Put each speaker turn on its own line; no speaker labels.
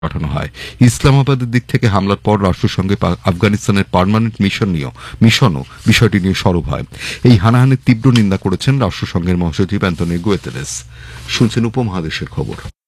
পাঠানো হয়। ইসলামাবাদের দিক থেকে হামলার পর রাষ্ট্রসংঘে আফগানিস্তানের পার্মানেন্ট মিশনও বিষয়টি নিয়ে সরব হয়। এই হানাহানির তীব্র নিন্দা করেছেন রাষ্ট্রসংঘের মহাসচিব অ্যান্তোনিও গুতেরেস। শুনছেন উপমহাদেশের খবর।